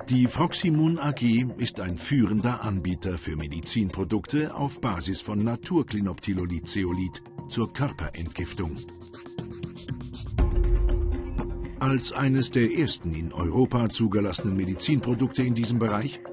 Die Froximun AG ist ein führender Anbieter für Medizinprodukte auf Basis von Naturklinoptilolid-Zeolit zur Körperentgiftung. Als eines der ersten in Europa zugelassenen Medizinprodukte in diesem Bereich